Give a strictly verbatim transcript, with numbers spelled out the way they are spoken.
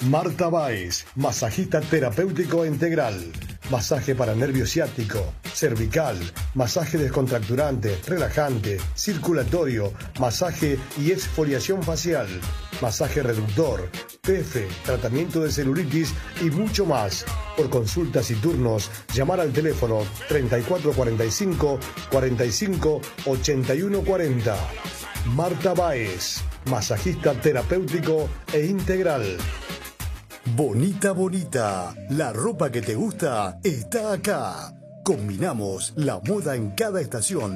Marta Báez, masajista terapéutico integral. Masaje para nervio ciático, cervical, masaje descontracturante, relajante, circulatorio, masaje y exfoliación facial, masaje reductor, P F, tratamiento de celulitis y mucho más. Por consultas y turnos, llamar al teléfono treinta y cuatro cuarenta y cinco, cuarenta y cinco, ochenta y uno cuarenta. Marta Báez, masajista terapéutico e integral. Bonita Bonita, la ropa que te gusta está acá. Combinamos la moda en cada estación